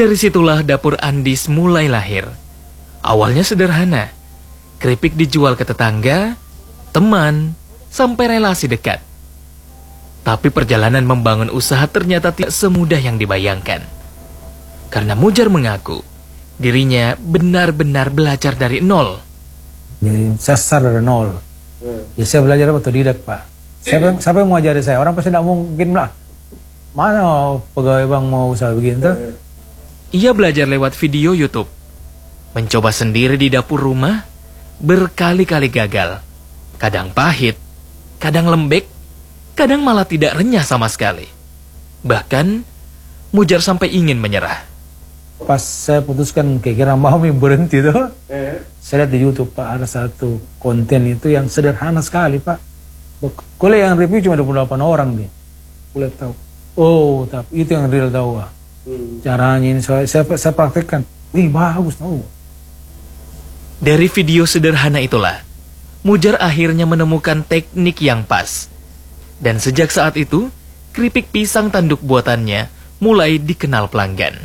Dari situlah dapur Andis mulai lahir. Awalnya sederhana, keripik dijual ke tetangga, teman, sampai relasi dekat. Tapi perjalanan membangun usaha ternyata tidak semudah yang dibayangkan. Karena Mujar mengaku, dirinya benar-benar belajar dari nol. Jadi saya start dari nol. Ya, saya belajar otodidak, Pak. Siapa yang mau ajari saya? Orang pasti tidak mungkin lah. Mana pegawai bank mau usaha begitu? Ia belajar lewat video YouTube. Mencoba sendiri di dapur rumah, berkali-kali gagal. Kadang pahit, kadang lembek, kadang malah tidak renyah sama sekali. Bahkan, Mujar sampai ingin menyerah. Pas saya putuskan kira-kira mau berhenti tuh, saya lihat di YouTube, Pak, ada satu konten itu yang sederhana sekali, Pak. Kuliah yang review cuma 28 orang nih. Kuliah tahu. Oh, tapi itu yang real tahu. Caranya ini saya praktekkan. Bagus tahu. Dari video sederhana itulah, Mujar akhirnya menemukan teknik yang pas. Dan sejak saat itu, keripik pisang tanduk buatannya mulai dikenal pelanggan.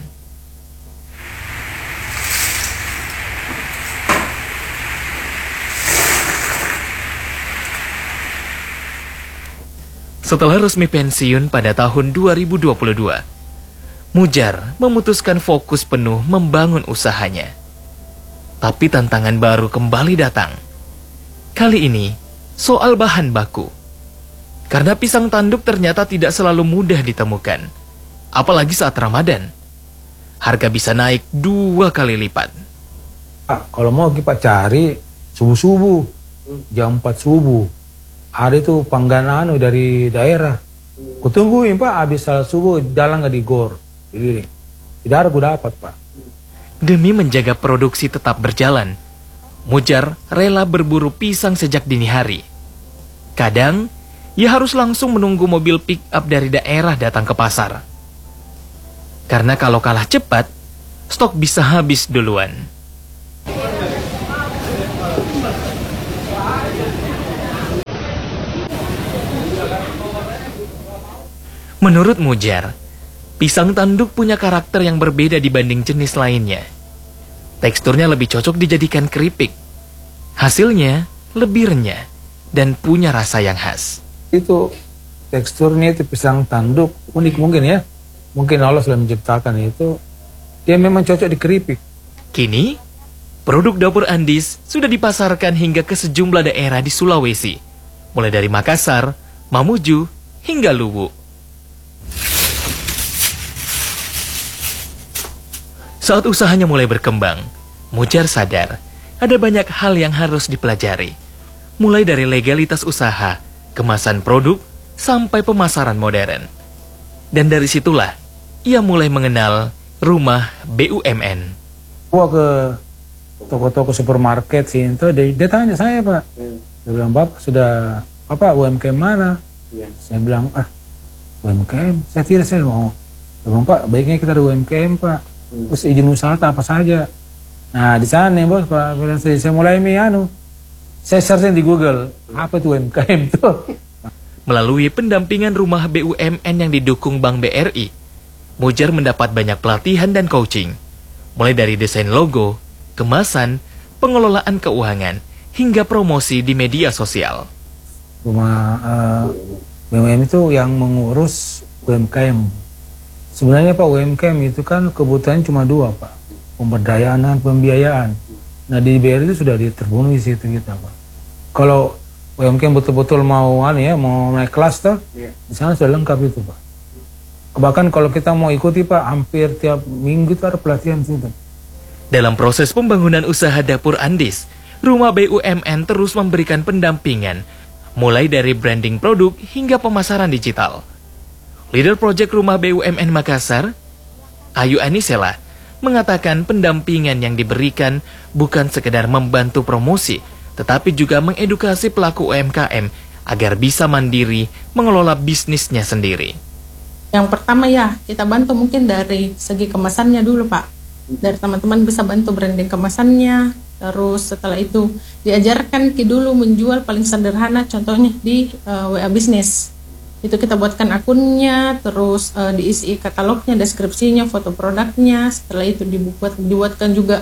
Setelah resmi pensiun pada tahun 2022, Mujar memutuskan fokus penuh membangun usahanya. Tapi tantangan baru kembali datang. Kali ini, soal bahan baku. Karena pisang tanduk ternyata tidak selalu mudah ditemukan. Apalagi saat Ramadan. Harga bisa naik 2 kali lipat. Pak, kalau mau kita cari subuh-subuh, jam 4 subuh. Ada itu panggangan dari daerah. Kutungguin, Pak, habis salat subuh jalan nggak di gor. Jadi, tidak ada gue dapat, Pak. Demi menjaga produksi tetap berjalan, Mujar rela berburu pisang sejak dini hari. Kadang, ia harus langsung menunggu mobil pick-up dari daerah datang ke pasar. Karena kalau kalah cepat, stok bisa habis duluan. Menurut Mujar, pisang tanduk punya karakter yang berbeda dibanding jenis lainnya. Teksturnya lebih cocok dijadikan keripik. Hasilnya lebih renyah dan punya rasa yang khas. Itu teksturnya itu pisang tanduk unik mungkin ya. Mungkin Allah sudah menciptakan itu. Dia memang cocok di keripik. Kini, produk dapur Andis sudah dipasarkan hingga ke sejumlah daerah di Sulawesi. Mulai dari Makassar, Mamuju, hingga Luwu. Saat usahanya mulai berkembang, Mujar sadar ada banyak hal yang harus dipelajari. Mulai dari legalitas usaha, kemasan produk, sampai pemasaran modern. Dan dari situlah, ia mulai mengenal rumah BUMN. Gua ke toko-toko supermarket sih, itu dia tanya saya, Pak. Dia bilang, Bapak UMKM mana? Saya bilang, UMKM? Saya mau. Dia bilang, Pak, baiknya kita ada UMKM, Pak. Terus izin usaha apa saja. Nah di sana nih bos, Pak, saya mulai saya searching di Google apa itu UMKM tuh. Melalui pendampingan rumah BUMN yang didukung Bank BRI, Mujar mendapat banyak pelatihan dan coaching, mulai dari desain logo, kemasan, pengelolaan keuangan, hingga promosi di media sosial. Rumah BUMN itu yang mengurus UMKM. Sebenarnya Pak, UMKM itu kan kebutuhannya cuma 2, Pak. Pemberdayaan dan pembiayaan. Nah di BRI itu sudah terpenuhi situ kita, Pak. Kalau UMKM betul-betul mau naik kelas tuh, di sana sudah lengkap itu, Pak. Bahkan kalau kita mau ikuti, Pak, hampir tiap minggu itu ada pelatihan situ. Dalam proses pembangunan usaha dapur Andis, rumah BUMN terus memberikan pendampingan, mulai dari branding produk hingga pemasaran digital. Leader Project Rumah BUMN Makassar, Ayu Anisela, mengatakan pendampingan yang diberikan bukan sekedar membantu promosi, tetapi juga mengedukasi pelaku UMKM agar bisa mandiri mengelola bisnisnya sendiri. Yang pertama kita bantu mungkin dari segi kemasannya dulu, Pak. Dari teman-teman bisa bantu branding kemasannya, terus setelah itu diajarkan dulu menjual paling sederhana, contohnya di WA Bisnis. Itu kita buatkan akunnya, terus diisi katalognya, deskripsinya, foto produknya. Setelah itu dibuatkan juga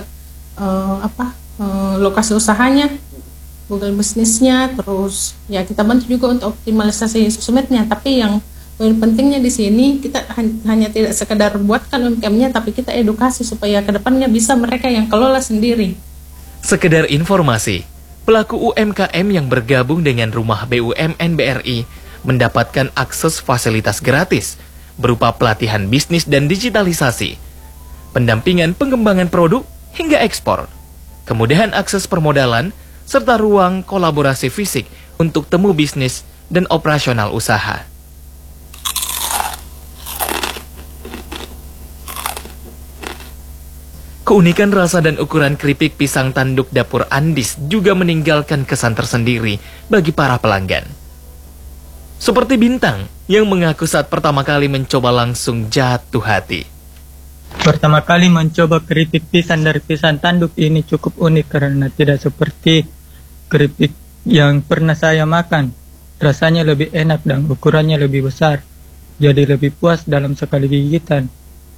lokasi usahanya, Google bisnisnya, terus ya kita bantu juga untuk optimalisasi sosmednya. Tapi yang poin pentingnya di sini kita hanya tidak sekedar buatkan UMKM-nya, tapi kita edukasi supaya kedepannya bisa mereka yang kelola sendiri. Sekedar informasi, pelaku UMKM yang bergabung dengan Rumah BUMN BRI mendapatkan akses fasilitas gratis berupa pelatihan bisnis dan digitalisasi, pendampingan pengembangan produk hingga ekspor, kemudahan akses permodalan, serta ruang kolaborasi fisik untuk temu bisnis dan operasional usaha. Keunikan rasa dan ukuran keripik pisang tanduk dapur Andis juga meninggalkan kesan tersendiri bagi para pelanggan. Seperti Bintang yang mengaku saat pertama kali mencoba langsung jatuh hati. Pertama kali mencoba keripik pisang dari pisang tanduk ini cukup unik karena tidak seperti keripik yang pernah saya makan. Rasanya lebih enak dan ukurannya lebih besar, jadi lebih puas dalam sekali gigitan.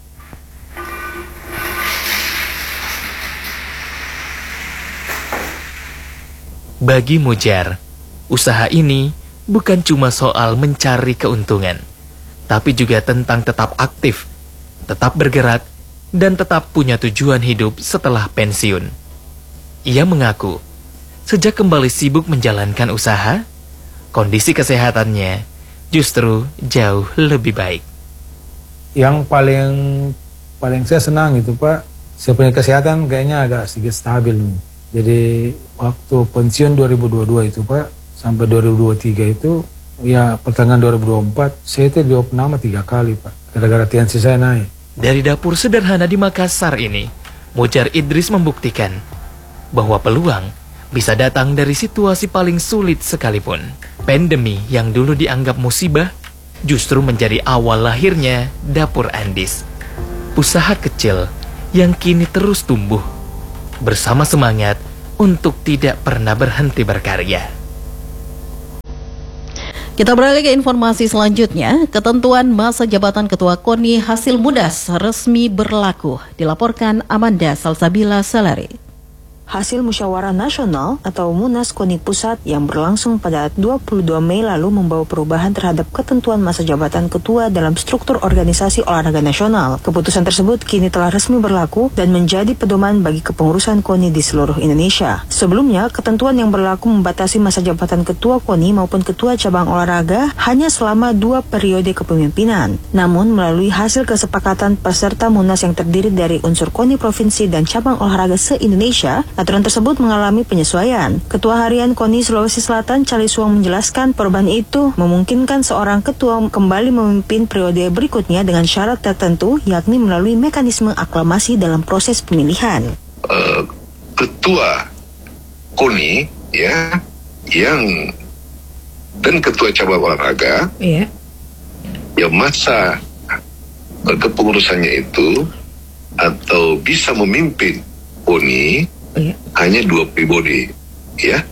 Bagi Mujar, usaha ini bukan cuma soal mencari keuntungan, tapi juga tentang tetap aktif, tetap bergerak, dan tetap punya tujuan hidup setelah pensiun. Ia mengaku, sejak kembali sibuk menjalankan usaha, kondisi kesehatannya justru jauh lebih baik. Yang paling saya senang itu Pak, saya punya kesehatan kayaknya agak sedikit stabil nih. Jadi waktu pensiun 2022 itu Pak, sampai 2023 itu, ya pertengahan 2024, saya itu diopname 3 kali Pak, gara-gara tensi saya naik. Dari dapur sederhana di Makassar ini, Mujar Idris membuktikan bahwa peluang bisa datang dari situasi paling sulit sekalipun. Pandemi yang dulu dianggap musibah, justru menjadi awal lahirnya Dapur Andis. Usaha kecil yang kini terus tumbuh, bersama semangat untuk tidak pernah berhenti berkarya. Kita beralih ke informasi selanjutnya. Ketentuan masa jabatan Ketua KONI hasil Mudas resmi berlaku, dilaporkan Amanda Salsabila Seleri. Hasil Musyawarah Nasional atau Munas KONI Pusat yang berlangsung pada 22 Mei lalu membawa perubahan terhadap ketentuan masa jabatan ketua dalam struktur organisasi olahraga nasional. Keputusan tersebut kini telah resmi berlaku dan menjadi pedoman bagi kepengurusan KONI di seluruh Indonesia. Sebelumnya, ketentuan yang berlaku membatasi masa jabatan ketua KONI maupun ketua cabang olahraga hanya selama 2 periode kepemimpinan. Namun, melalui hasil kesepakatan peserta Munas yang terdiri dari unsur KONI provinsi dan cabang olahraga se-Indonesia, aturan tersebut mengalami penyesuaian. Ketua Harian KONI Sulawesi Selatan, Cali Suang, menjelaskan perubahan itu memungkinkan seorang ketua kembali memimpin periode berikutnya dengan syarat tertentu, yakni melalui mekanisme aklamasi dalam proses pemilihan. Ketua KONI ya, yang dan ketua cabang olahraga, yang masa kepengurusannya itu atau bisa memimpin KONI hanya 2 periode, ya.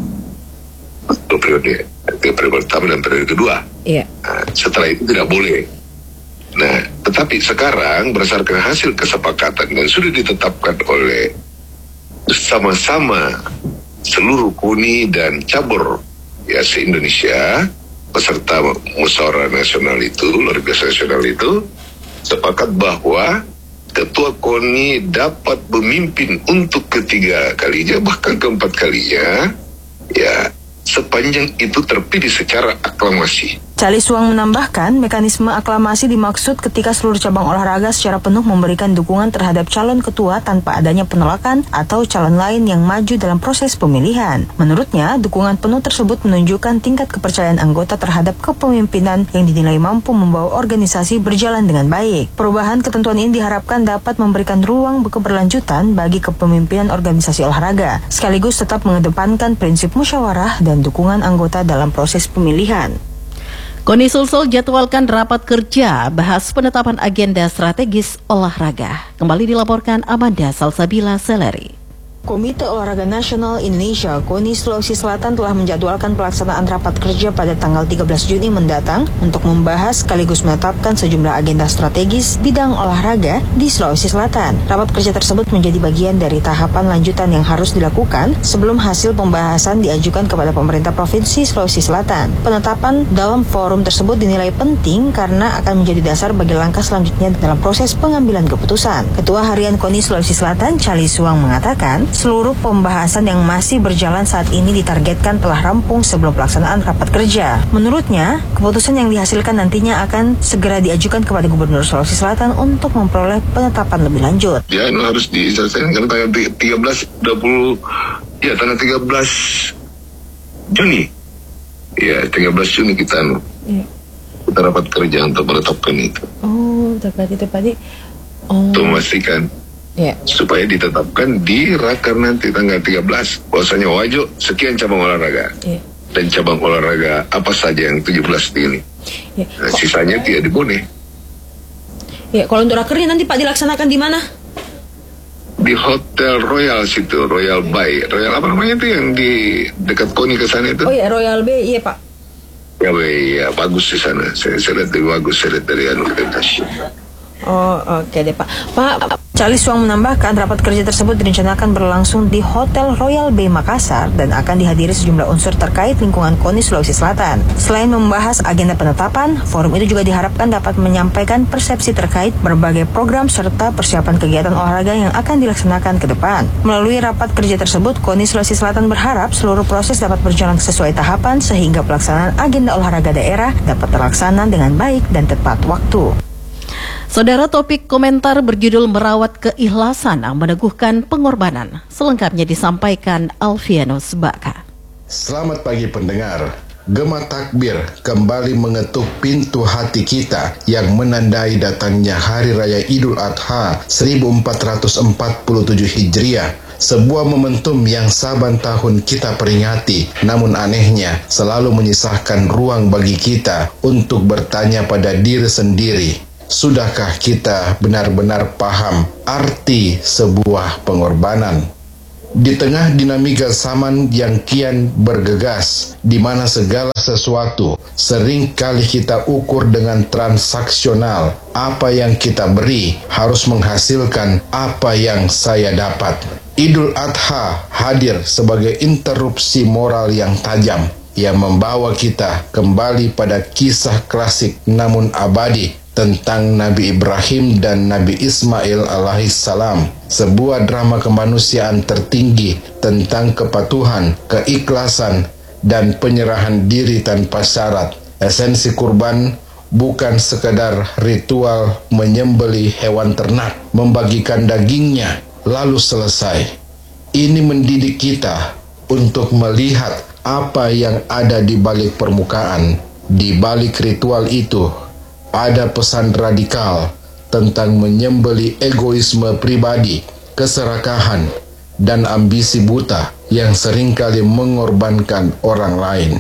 2 periode, periode pertama dan periode kedua. Nah, setelah itu tidak boleh. Nah, tetapi sekarang berdasarkan hasil kesepakatan dan sudah ditetapkan oleh bersama-sama seluruh KONI dan cabur ya se-Indonesia, peserta musyawarah nasional itu, luar biasa nasional itu, sepakat bahwa Ketua KONI dapat memimpin untuk ketiga kalinya, bahkan keempat kalinya, ya sepanjang itu terpilih secara aklamasi. Cali Suang menambahkan, mekanisme aklamasi dimaksud ketika seluruh cabang olahraga secara penuh memberikan dukungan terhadap calon ketua tanpa adanya penolakan atau calon lain yang maju dalam proses pemilihan. Menurutnya, dukungan penuh tersebut menunjukkan tingkat kepercayaan anggota terhadap kepemimpinan yang dinilai mampu membawa organisasi berjalan dengan baik. Perubahan ketentuan ini diharapkan dapat memberikan ruang keberlanjutan bagi kepemimpinan organisasi olahraga, sekaligus tetap mengedepankan prinsip musyawarah dan dukungan anggota dalam proses pemilihan. KONI Sulsel jadwalkan rapat kerja bahas penetapan agenda strategis olahraga. Kembali dilaporkan Amanda Salsabila Seleri. Komite Olahraga Nasional Indonesia KONI Sulawesi Selatan telah menjadwalkan pelaksanaan rapat kerja pada tanggal 13 Juni mendatang untuk membahas sekaligus menetapkan sejumlah agenda strategis bidang olahraga di Sulawesi Selatan. Rapat kerja tersebut menjadi bagian dari tahapan lanjutan yang harus dilakukan sebelum hasil pembahasan diajukan kepada pemerintah Provinsi Sulawesi Selatan. Penetapan dalam forum tersebut dinilai penting karena akan menjadi dasar bagi langkah selanjutnya dalam proses pengambilan keputusan. Ketua Harian KONI Sulawesi Selatan, Charlie Suang, mengatakan seluruh pembahasan yang masih berjalan saat ini ditargetkan telah rampung sebelum pelaksanaan rapat kerja. Menurutnya, keputusan yang dihasilkan nantinya akan segera diajukan kepada Gubernur Sulawesi Selatan untuk memperoleh penetapan lebih lanjut. Ya, itu harus diselesaikan karena tanggal 13 Juni. Ya, 13 Juni kita rapat kerja untuk menetapkan itu. Oh, tepat itu tadi. Untuk memastikan supaya ditetapkan di raker nanti tanggal 13 bahwasanya wajib sekian cabang olahraga dan cabang olahraga apa saja yang 17 ini. Nah, sisanya tidak diboleh. Ya, kalau untuk rakernya nanti Pak dilaksanakan di mana? Di Hotel Royal situ, Royal Bay. Royal apa namanya itu yang di dekat KONI ke sana itu? Oh ya, Royal Bay, iya Pak. Ya, Bay, ya bagus di sana. Saya lihat lebih bagus, saya lihat dari Oh, oke deh Pak. Pak, Charlie Suang menambahkan rapat kerja tersebut direncanakan berlangsung di Hotel Royal Bay Makassar dan akan dihadiri sejumlah unsur terkait lingkungan KONI Sulawesi Selatan. Selain membahas agenda penetapan, forum itu juga diharapkan dapat menyampaikan persepsi terkait berbagai program serta persiapan kegiatan olahraga yang akan dilaksanakan ke depan. Melalui rapat kerja tersebut, KONI Sulawesi Selatan berharap seluruh proses dapat berjalan sesuai tahapan sehingga pelaksanaan agenda olahraga daerah dapat terlaksana dengan baik dan tepat waktu. Saudara, topik komentar berjudul Merawat Keikhlasan meneguhkan pengorbanan. Selengkapnya disampaikan Alfianus Baka. Selamat pagi pendengar. Gema takbir kembali mengetuk pintu hati kita yang menandai datangnya Hari Raya Idul Adha 1447 Hijriah. Sebuah momentum yang saban tahun kita peringati, namun anehnya selalu menyisakan ruang bagi kita untuk bertanya pada diri sendiri. Sudahkah kita benar-benar paham arti sebuah pengorbanan? Di tengah dinamika zaman yang kian bergegas, di mana segala sesuatu sering kali kita ukur dengan transaksional, apa yang kita beri harus menghasilkan apa yang saya dapat. Idul Adha hadir sebagai interupsi moral yang tajam, yang membawa kita kembali pada kisah klasik namun abadi tentang Nabi Ibrahim dan Nabi Ismail alaihissalam, sebuah drama kemanusiaan tertinggi tentang kepatuhan, keikhlasan, dan penyerahan diri tanpa syarat. Esensi kurban bukan sekedar ritual menyembelih hewan ternak, membagikan dagingnya, lalu selesai. Ini mendidik kita untuk melihat apa yang ada di balik permukaan. Di balik ritual itu ada pesan radikal tentang menyembelih egoisme pribadi, keserakahan, dan ambisi buta yang seringkali mengorbankan orang lain.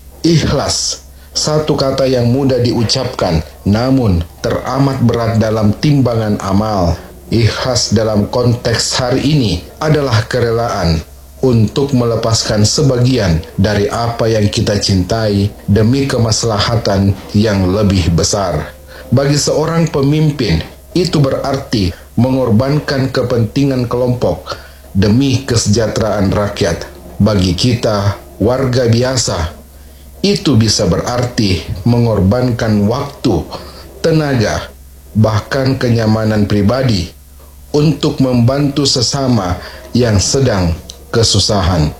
Ikhlas, satu kata yang mudah diucapkan, namun teramat berat dalam timbangan amal. Ikhlas dalam konteks hari ini adalah kerelaan untuk melepaskan sebagian dari apa yang kita cintai demi kemaslahatan yang lebih besar. Bagi seorang pemimpin, itu berarti mengorbankan kepentingan kelompok demi kesejahteraan rakyat. Bagi kita, warga biasa, itu bisa berarti mengorbankan waktu, tenaga, bahkan kenyamanan pribadi untuk membantu sesama yang sedang kesusahan.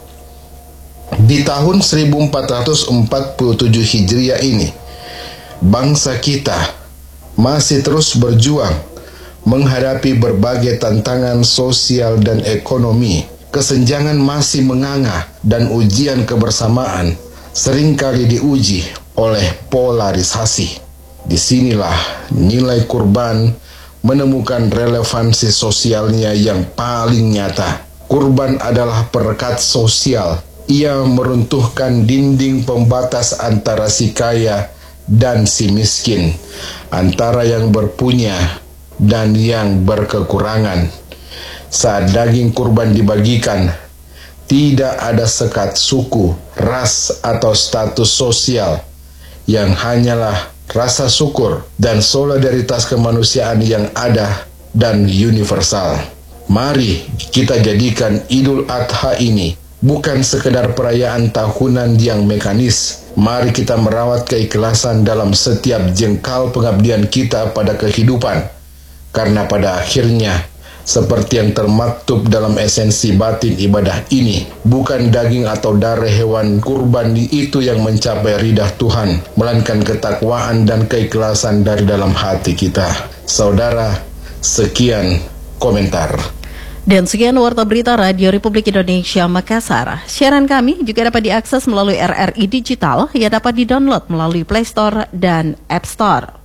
Di tahun 1447 Hijriah ini, bangsa kita masih terus berjuang menghadapi berbagai tantangan sosial dan ekonomi. Kesenjangan masih menganga dan ujian kebersamaan seringkali diuji oleh polarisasi. Disinilah nilai kurban menemukan relevansi sosialnya yang paling nyata. Kurban adalah perekat sosial. Ia meruntuhkan dinding pembatas antara si kaya dan si miskin, antara yang berpunya dan yang berkekurangan. Saat daging kurban dibagikan, tidak ada sekat suku, ras, atau status sosial, yang hanyalah rasa syukur dan solidaritas kemanusiaan yang ada dan universal. Mari kita jadikan Idul Adha ini bukan sekedar perayaan tahunan yang mekanis. Mari kita merawat keikhlasan dalam setiap jengkal pengabdian kita pada kehidupan. Karena pada akhirnya, seperti yang termaktub dalam esensi batin ibadah ini, bukan daging atau darah hewan kurban itu yang mencapai ridha Tuhan, melainkan ketakwaan dan keikhlasan dari dalam hati kita. Saudara, sekian komentar. Dan sekian Warta Berita Radio Republik Indonesia Makassar. Siaran kami juga dapat diakses melalui RRI Digital yang dapat didownload melalui Play Store dan App Store.